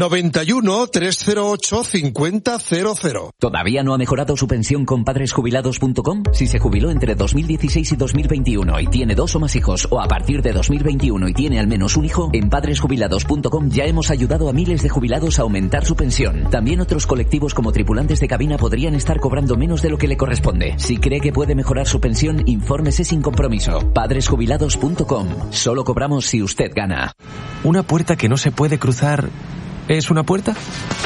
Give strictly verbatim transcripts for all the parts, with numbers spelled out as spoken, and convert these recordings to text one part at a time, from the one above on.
noventa y uno, trescientos ocho, cincuenta cero cero. ¿Todavía no ha mejorado su pensión con padres jubilados punto com? Si se jubiló entre dos mil dieciséis y dos mil veintiuno y tiene dos o más hijos, o a partir de dos mil veintiuno y tiene al menos un hijo, en padres jubilados punto com ya hemos ayudado a miles de jubilados a aumentar su pensión. También otros colectivos como tripulantes de cabina podrían estar cobrando menos de lo que le corresponde. Si cree que puede mejorar su pensión, infórmese sin compromiso. padres jubilados punto com. Solo cobramos si usted gana. Una puerta que no se puede cruzar... ¿es una puerta?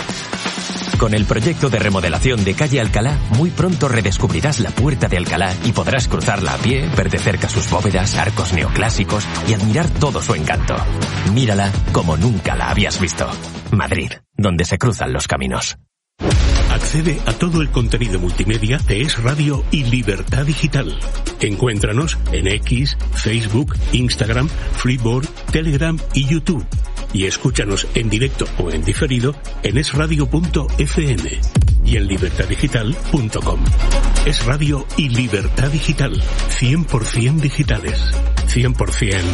Con el proyecto de remodelación de calle Alcalá, muy pronto redescubrirás la Puerta de Alcalá y podrás cruzarla a pie, ver de cerca sus bóvedas, arcos neoclásicos y admirar todo su encanto. Mírala como nunca la habías visto. Madrid, donde se cruzan los caminos. Accede a todo el contenido multimedia de Es Radio y Libertad Digital. Encuéntranos en X, Facebook, Instagram, Freeboard, Telegram y YouTube. Y escúchanos en directo o en diferido en es radio punto efe eme y en libertad digital punto com. Es Radio y Libertad Digital. cien por ciento digitales. cien por ciento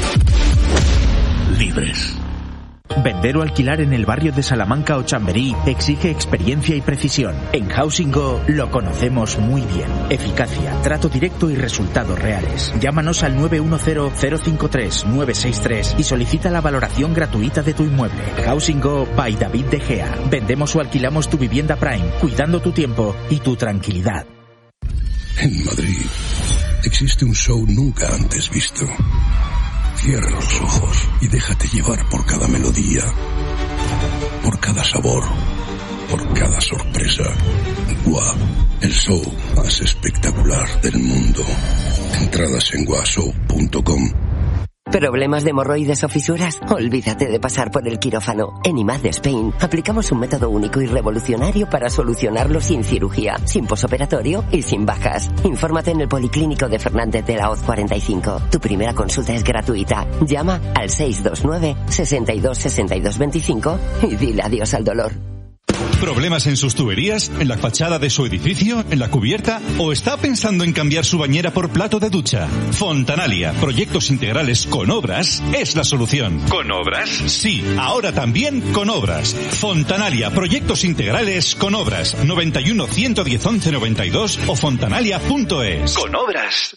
libres. Vender o alquilar en el barrio de Salamanca o Chamberí exige experiencia y precisión. En Housing Go lo conocemos muy bien. Eficacia, trato directo y resultados reales. Llámanos al nueve uno cero, cero cinco tres, nueve seis tres y solicita la valoración gratuita de tu inmueble. Housing Go by David De Gea. Vendemos o alquilamos tu vivienda Prime, cuidando tu tiempo y tu tranquilidad. En Madrid existe un show nunca antes visto. Cierra los ojos y déjate llevar por cada melodía, por cada sabor, por cada sorpresa. Gua, el show más espectacular del mundo. Entradas en gua show punto com. ¿Problemas de hemorroides o fisuras? Olvídate de pasar por el quirófano. En I M A D Spain aplicamos un método único y revolucionario para solucionarlo sin cirugía, sin posoperatorio y sin bajas. Infórmate en el Policlínico de Fernández de la Hoz cuarenta y cinco. Tu primera consulta es gratuita. Llama al seis dos nueve, seis dos, seis dos dos cinco y dile adiós al dolor. ¿Problemas en sus tuberías? ¿En la fachada de su edificio? ¿En la cubierta? ¿O está pensando en cambiar su bañera por plato de ducha? Fontanalia, proyectos integrales con obras, es la solución. ¿Con obras? Sí, ahora también con obras. Fontanalia, proyectos integrales con obras. noventa y uno, ciento diez, once noventa y dos o fontanalia punto es. Con obras.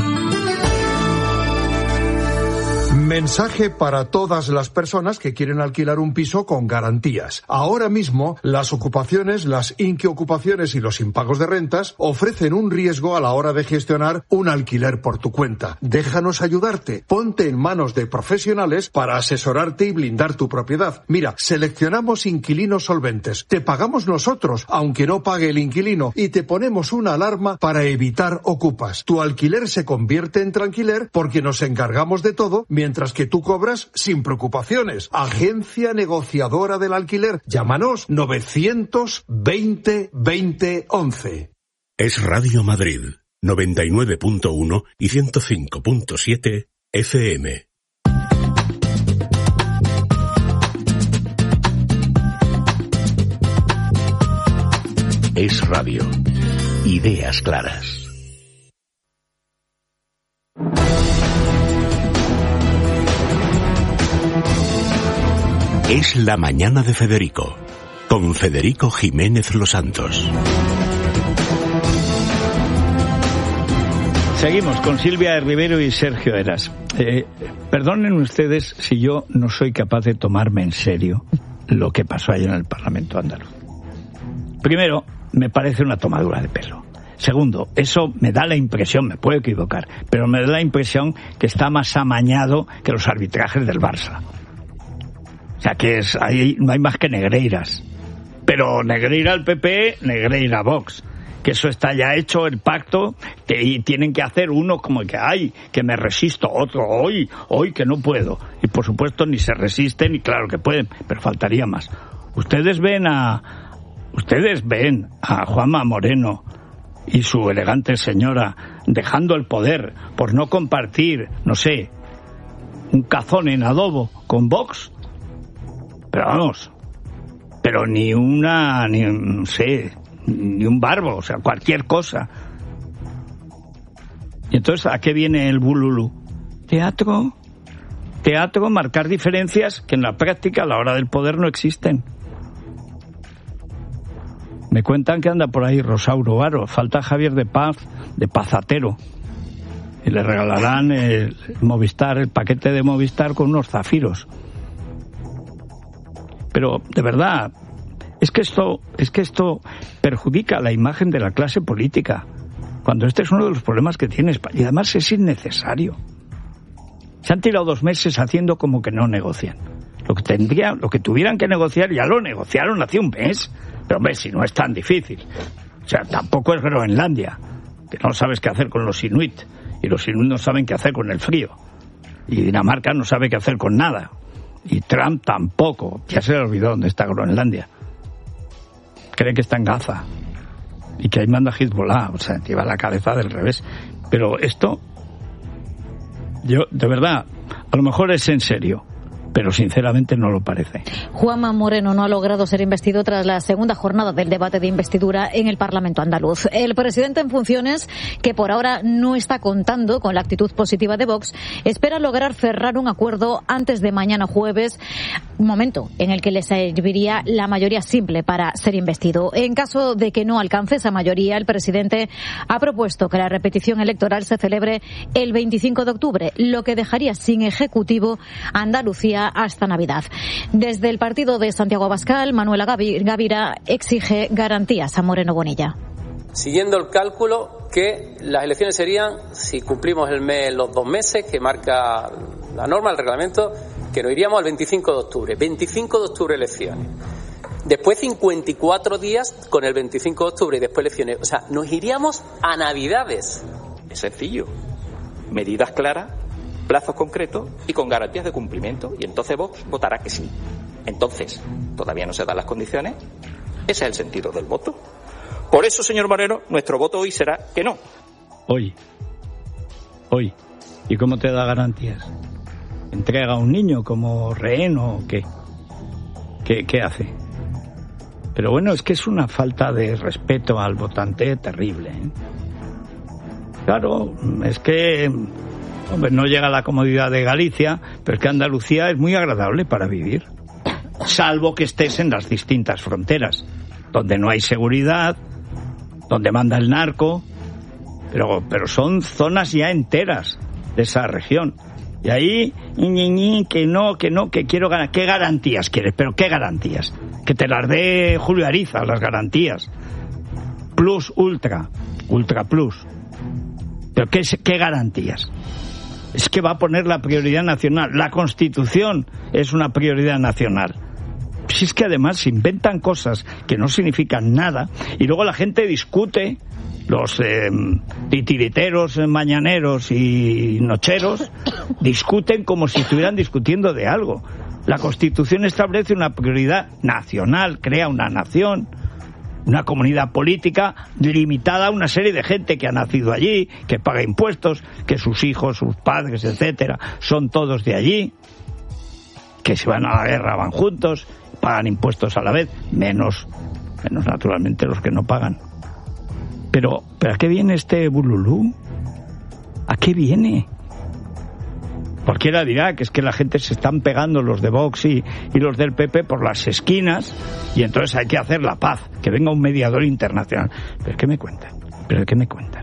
Mensaje para todas las personas que quieren alquilar un piso con garantías. Ahora mismo, las ocupaciones, las inquiocupaciones y los impagos de rentas ofrecen un riesgo a la hora de gestionar un alquiler por tu cuenta. Déjanos ayudarte. Ponte en manos de profesionales para asesorarte y blindar tu propiedad. Mira, seleccionamos inquilinos solventes. Te pagamos nosotros, aunque no pague el inquilino, y te ponemos una alarma para evitar ocupas. Tu alquiler se convierte en tranquiler porque nos encargamos de todo, mientras que tú cobras sin preocupaciones. Agencia negociadora del alquiler. Llámanos novecientos veinte, veinte, once. Es Radio Madrid, noventa y nueve punto uno y ciento cinco punto siete efe eme. Es Radio. Ideas claras. Es la mañana de Federico, con Federico Jiménez Los Santos. Seguimos con Silvia Rivero y Sergio Eras. Eh, perdonen ustedes si yo no soy capaz de tomarme en serio lo que pasó ayer en el Parlamento andaluz. Primero, me parece una tomadura de pelo. Segundo, eso me da la impresión, me puedo equivocar, pero me da la impresión que está más amañado que los arbitrajes del Barça. O sea, que es ahí no hay más que negreiras. Pero Negreira al P P, Negreira a Vox. Que eso está ya hecho, el pacto, que, y tienen que hacer uno como que, ay, que me resisto, otro, hoy, hoy que no puedo. Y por supuesto ni se resisten, y claro que pueden, pero faltaría más. Ustedes ven a, ustedes ven a Juanma Moreno y su elegante señora dejando el poder por no compartir, no sé, un cazón en adobo con Vox. Pero vamos, pero ni una, ni, no sé, ni un barbo, o sea, cualquier cosa. Y entonces, ¿a qué viene el bululú? Teatro, teatro, marcar diferencias que en la práctica a la hora del poder no existen. Me cuentan que anda por ahí Rosauro Varo, falta Javier de Paz, de Pazatero. Y le regalarán el Movistar, el paquete de Movistar con unos zafiros. Pero, de verdad, es que esto, es que esto perjudica la imagen de la clase política. Cuando este es uno de los problemas que tiene España. Y además es innecesario. Se han tirado dos meses haciendo como que no negocian. Lo que tendría, lo que tuvieran que negociar ya lo negociaron hace un mes. Pero hombre, si no es tan difícil. O sea, tampoco es Groenlandia, que no sabes qué hacer con los inuit. Y los inuit no saben qué hacer con el frío. Y Dinamarca no sabe qué hacer con nada. Y Trump tampoco. Ya se le olvidó dónde está Groenlandia. Cree que está en Gaza. Y que ahí manda Hezbollah. O sea, lleva la cabeza del revés. Pero esto, yo, de verdad, a lo mejor es en serio, pero sinceramente no lo parece. Juanma Moreno no ha logrado ser investido tras la segunda jornada del debate de investidura en el Parlamento andaluz. El presidente en funciones, que por ahora no está contando con la actitud positiva de Vox, espera lograr cerrar un acuerdo antes de mañana jueves, un momento en el que le serviría la mayoría simple para ser investido. En caso de que no alcance esa mayoría, el presidente ha propuesto que la repetición electoral se celebre el veinticinco de octubre, lo que dejaría sin ejecutivo a Andalucía hasta Navidad. Desde el partido de Santiago Abascal, Manuela Gavira exige garantías a Moreno Bonilla. Siguiendo el cálculo que las elecciones serían, si cumplimos el mes, los dos meses que marca la norma, el reglamento, que nos iríamos al veinticinco de octubre. veinticinco de octubre elecciones. Después cincuenta y cuatro días con el veinticinco de octubre y después elecciones. O sea, nos iríamos a Navidades. Es sencillo. Medidas claras, plazos concretos y con garantías de cumplimiento. Y entonces Vox votará que sí. Entonces, todavía no se dan las condiciones. Ese es el sentido del voto. Por eso, señor Moreno, nuestro voto hoy será que no. Hoy. Hoy. ¿Y cómo te da garantías? ¿Entrega a un niño como rehén o qué? ¿Qué, qué hace? Pero bueno, es que es una falta de respeto al votante terrible, ¿eh? Claro, es que... Hombre, no llega a la comodidad de Galicia, pero es que Andalucía es muy agradable para vivir. Salvo que estés en las distintas fronteras, donde no hay seguridad, donde manda el narco, pero, pero son zonas ya enteras de esa región. Y ahí, ñi, ñi, ñi, que no, que no, que quiero ganar. ¿Qué garantías quieres? ¿Pero qué garantías? Que te las dé Julio Ariza, las garantías. Plus, ultra, ultra plus. ¿Pero qué, qué garantías? Es que va a poner la prioridad nacional. La Constitución es una prioridad nacional. Si es que además se inventan cosas que no significan nada y luego la gente discute, los eh, titiriteros mañaneros y nocheros discuten como si estuvieran discutiendo de algo. La Constitución establece una prioridad nacional, crea una nación, una comunidad política limitada a una serie de gente que ha nacido allí, que paga impuestos, que sus hijos, sus padres, etcétera, son todos de allí, que si van a la guerra van juntos, pagan impuestos a la vez, menos, menos naturalmente los que no pagan. Pero, ¿pero a qué viene este bululú? ¿A qué viene? Cualquiera dirá que es que la gente se están pegando los de Vox y, y los del P P por las esquinas y entonces hay que hacer la paz, que venga un mediador internacional. ¿Pero qué me cuentan? ¿Pero qué me cuentan?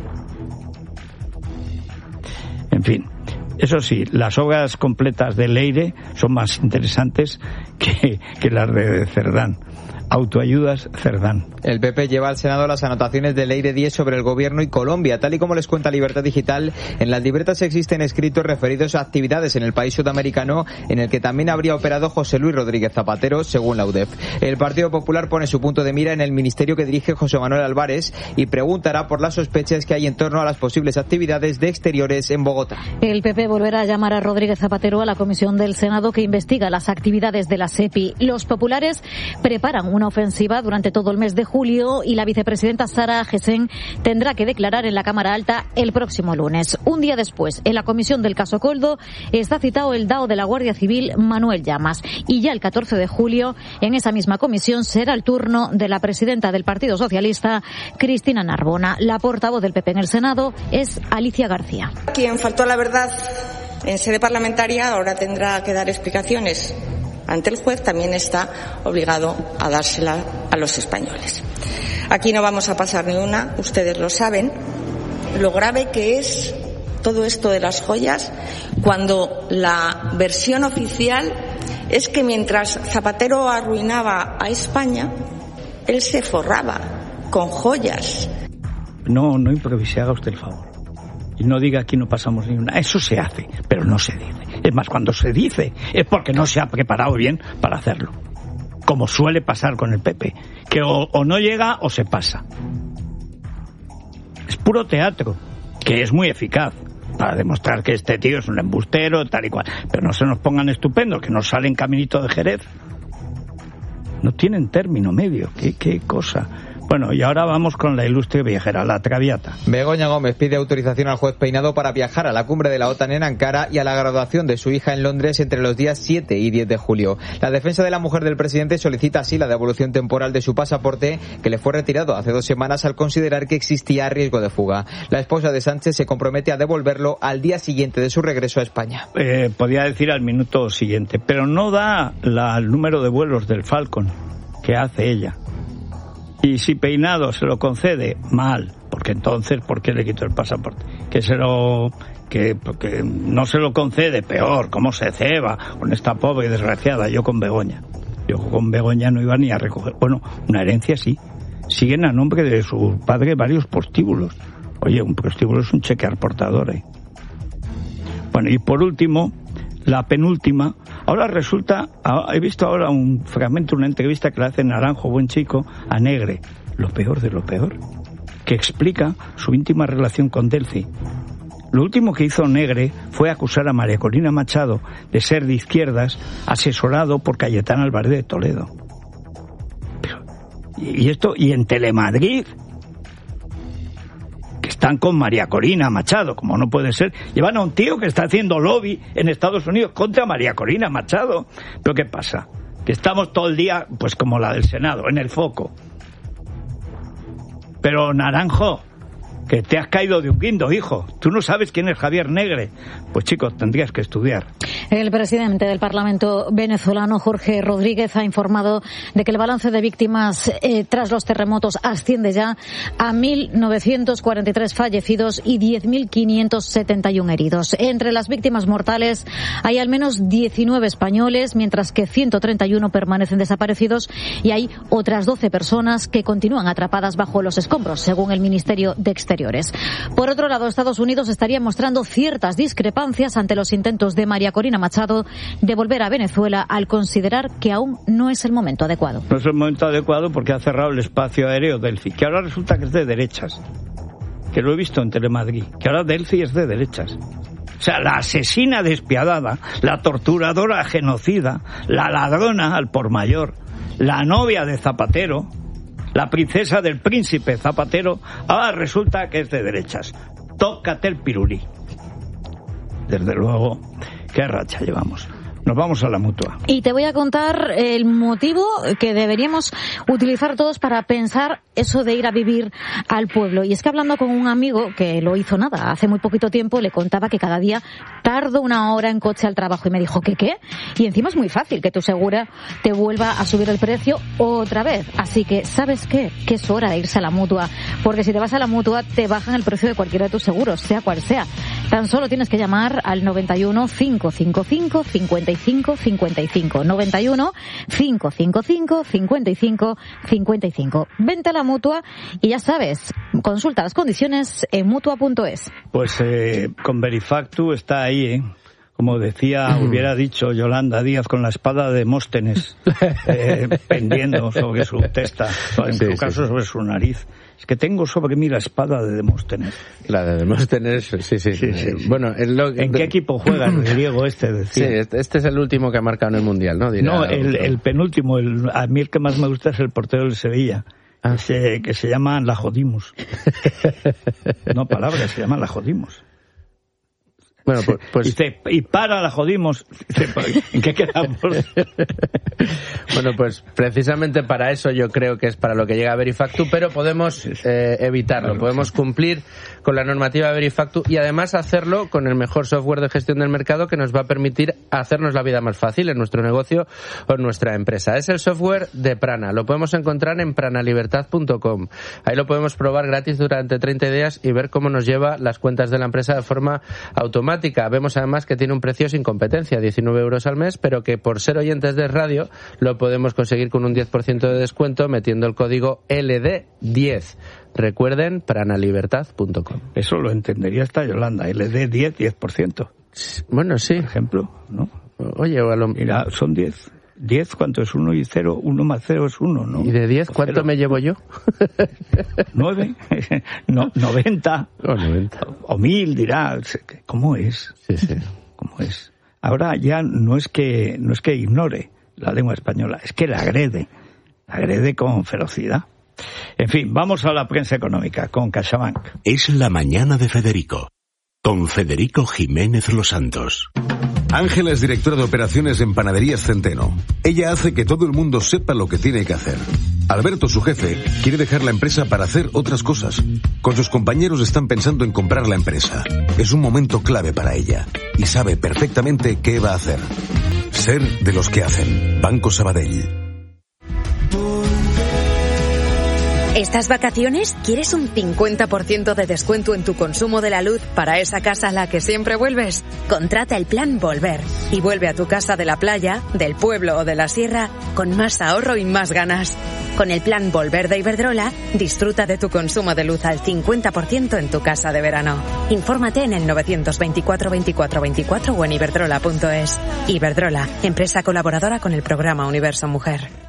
En fin, eso sí, las obras completas de Leire son más interesantes que, que las de Cerdán. Autoayudas Cerdán. El P P lleva al Senado las anotaciones de Leire diez sobre el gobierno y Colombia. Tal y como les cuenta Libertad Digital, en las libretas existen escritos referidos a actividades en el país sudamericano en el que también habría operado José Luis Rodríguez Zapatero, según la U D E F. El Partido Popular pone su punto de mira en el ministerio que dirige José Manuel Álvarez y preguntará por las sospechas que hay en torno a las posibles actividades de exteriores en Bogotá. El P P volverá a llamar a Rodríguez Zapatero a la comisión del Senado que investiga las actividades de la SEPI. Los populares preparan una ofensiva durante todo el mes de julio y la vicepresidenta Sara Gesen tendrá que declarar en la Cámara Alta el próximo lunes. Un día después, en la comisión del caso Coldo, está citado el D A O de la Guardia Civil, Manuel Llamas. Y ya el catorce de julio, en esa misma comisión, será el turno de la presidenta del Partido Socialista, Cristina Narbona. La portavoz del P P en el Senado es Alicia García. Quien faltó a la verdad en sede parlamentaria ahora tendrá que dar explicaciones ante el juez, también está obligado a dársela a los españoles. Aquí no vamos a pasar ni una, ustedes lo saben. Lo grave que es todo esto de las joyas, cuando la versión oficial es que mientras Zapatero arruinaba a España, él se forraba con joyas. No, no improvise, haga usted el favor. Y no diga aquí no pasamos ni una. Eso se hace, pero no se dice. Es más, cuando se dice es porque no se ha preparado bien para hacerlo. Como suele pasar con el P P, que o, o no llega o se pasa. Es puro teatro, que es muy eficaz para demostrar que este tío es un embustero, tal y cual. Pero no se nos pongan estupendos, que nos salen caminito de Jerez. No tienen término medio. ¿Qué, qué cosa? Bueno, y ahora vamos con la ilustre viajera, la Traviata. Begoña Gómez pide autorización al juez Peinado para viajar a la cumbre de la OTAN en Ankara y a la graduación de su hija en Londres entre los días siete y diez de julio. La defensa de la mujer del presidente solicita así la devolución temporal de su pasaporte, que le fue retirado hace dos semanas al considerar que existía riesgo de fuga. La esposa de Sánchez se compromete a devolverlo al día siguiente de su regreso a España. Eh, podría decir al minuto siguiente, pero no da la, el número de vuelos del Falcon que hace ella. Y si Peinado se lo concede, mal, porque entonces, ¿por qué le quito el pasaporte? Que se lo, que, que no se lo concede, peor, cómo se ceba con esta pobre y desgraciada. Yo con Begoña, yo con Begoña no iba ni a recoger, bueno, una herencia sí, siguen a nombre de su padre varios prostíbulos. Oye, un prostíbulo es un cheque al portador, ¿eh? Bueno, y por último, la penúltima, ahora resulta, he visto ahora un fragmento, una entrevista que le hace Naranjo, buen chico, a Negre, lo peor de lo peor, que explica su íntima relación con Delcy. Lo último que hizo Negre fue acusar a María Corina Machado de ser de izquierdas, asesorado por Cayetana Álvarez de Toledo. Pero, y esto, y en Telemadrid, que están con María Corina Machado, como no puede ser, llevan a un tío que está haciendo lobby en Estados Unidos contra María Corina Machado. ¿Pero qué pasa? Que estamos todo el día, pues como la del Senado, en el foco. Pero Naranjo, que te has caído de un guindo, hijo. ¿Tú no sabes quién es Javier Negre? Pues chicos, tendrías que estudiar. El presidente del Parlamento venezolano, Jorge Rodríguez, ha informado de que el balance de víctimas eh, tras los terremotos asciende ya a mil novecientos cuarenta y tres fallecidos y diez mil quinientos setenta y uno heridos. Entre las víctimas mortales hay al menos diecinueve españoles, mientras que ciento treinta y uno permanecen desaparecidos y hay otras doce personas que continúan atrapadas bajo los escombros, según el Ministerio de Exteriores. Por otro lado, Estados Unidos estaría mostrando ciertas discrepancias ante los intentos de María Corina Machado de volver a Venezuela al considerar que aún no es el momento adecuado. No es el momento adecuado porque ha cerrado el espacio aéreo Delcy, que ahora resulta que es de derechas, que lo he visto en Telemadrid, que ahora Delcy es de derechas. O sea, la asesina despiadada, la torturadora genocida, la ladrona al por mayor, la novia de Zapatero, la princesa del príncipe Zapatero, ahora resulta que es de derechas. Tócate el pirulí. Desde luego, qué racha llevamos. Nos vamos a la Mutua. Y te voy a contar el motivo que deberíamos utilizar todos para pensar eso de ir a vivir al pueblo. Y es que hablando con un amigo que lo hizo nada, hace muy poquito tiempo, le contaba que cada día tardo una hora en coche al trabajo. Y me dijo, ¿qué qué? Y encima es muy fácil que tu segura te vuelva a subir el precio otra vez. Así que, ¿sabes qué? Que es hora de irse a la Mutua. Porque si te vas a la Mutua, te bajan el precio de cualquiera de tus seguros, sea cual sea. Tan solo tienes que llamar al noventa y uno, cinco cinco cinco, cincuenta y cinco cincuenta y cinco. noventa y uno, cinco cinco cinco, cincuenta y cinco cincuenta y cinco. Vente a la Mutua y ya sabes, consulta las condiciones en mutua punto es. Pues eh, con Verifactu está ahí, ¿eh? Como decía, hubiera dicho Yolanda Díaz, con la espada de Demóstenes eh, pendiendo sobre su testa, en sí, su caso sí, sobre su nariz. Es que tengo sobre mí la espada de Demóstenes. La de Demóstenes, sí, sí. sí, sí. Bueno, el lo... ¿En qué equipo juega el griego este? Decía. Sí, este, este es el último que ha marcado en el Mundial, ¿no? Dirá, no, el, el penúltimo. El, a mí el que más me gusta es el portero del Sevilla. Ah. Que, se, que se llama La Jodimos. No palabras, se llama La Jodimos. Bueno, pues, pues... Dice, y para, la jodimos. Dice, ¿en qué quedamos? Bueno, pues precisamente para eso yo creo que es para lo que llega Verifactu, pero podemos eh, evitarlo, claro, podemos sí. cumplir con la normativa de Verifactu y además hacerlo con el mejor software de gestión del mercado que nos va a permitir hacernos la vida más fácil en nuestro negocio o en nuestra empresa. Es el software de Prana, lo podemos encontrar en pranalibertad punto com. Ahí lo podemos probar gratis durante treinta días y ver cómo nos lleva las cuentas de la empresa de forma automática. Vemos además que tiene un precio sin competencia, diecinueve euros al mes, pero que por ser oyentes de radio lo podemos conseguir con un diez por ciento de descuento metiendo el código L D diez. Recuerden, pranalibertad punto com. Eso lo entendería hasta Yolanda, L D diez, diez por ciento. Bueno, sí. Por ejemplo, ¿no? Oye, a lo... Mira, son diez. diez, ¿cuánto es? uno y cero, uno más cero es uno, ¿no? ¿Y de diez cuánto cero. Me llevo yo? nueve, no, noventa. Oh, noventa. O mil, dirá. ¿Cómo es? Sí, sí. ¿Cómo es? Ahora ya no es que no es que ignore la lengua española, es que la agrede. La agrede con ferocidad. En fin, vamos a la prensa económica con CaixaBank. Es la mañana de Federico, con Federico Jiménez Los Santos. Ángela es directora de operaciones en Panaderías Centeno. Ella hace que todo el mundo sepa lo que tiene que hacer. Alberto, su jefe, quiere dejar la empresa para hacer otras cosas. Con sus compañeros están pensando en comprar la empresa. Es un momento clave para ella y sabe perfectamente qué va a hacer. Ser de los que hacen. Banco Sabadell. ¿Estas vacaciones quieres un cincuenta por ciento de descuento en tu consumo de la luz para esa casa a la que siempre vuelves? Contrata el plan Volver y vuelve a tu casa de la playa, del pueblo o de la sierra con más ahorro y más ganas. Con el plan Volver de Iberdrola, disfruta de tu consumo de luz al cincuenta por ciento en tu casa de verano. Infórmate en el novecientos veinticuatro veinticuatro veinticuatro o en iberdrola punto es. Iberdrola, empresa colaboradora con el programa Universo Mujer.